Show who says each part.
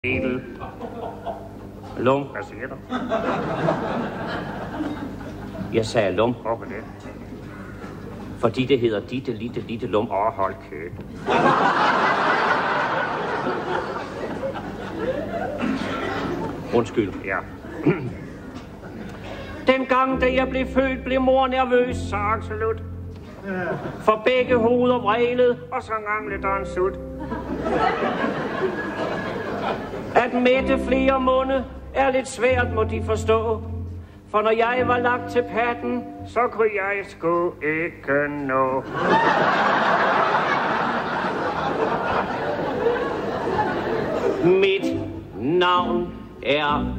Speaker 1: Lum, hvad siger du? Jeg sagde lum, hvorfor det? Fordi det hedder ditte lum, overhold kø. Undskyld, ja. Dengang, da jeg blev født, blev mor nervøs, så absolut. For begge hoveder vrælede, og så ngamle der en sut. At mætte flere munde er lidt svært, må de forstå. For når jeg var lagt til patten, så kunne jeg sgu ikke nå. Mit navn er